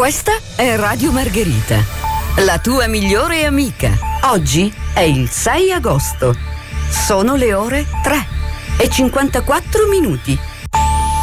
Questa è Radio Margherita, la tua migliore amica. Oggi è il 6 agosto. Sono le ore 3:54.